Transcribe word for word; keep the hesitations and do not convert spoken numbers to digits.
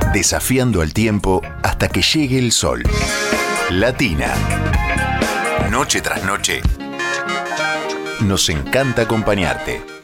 Desafiando al tiempo hasta que llegue el sol. Latina. Noche tras noche. Nos encanta acompañarte.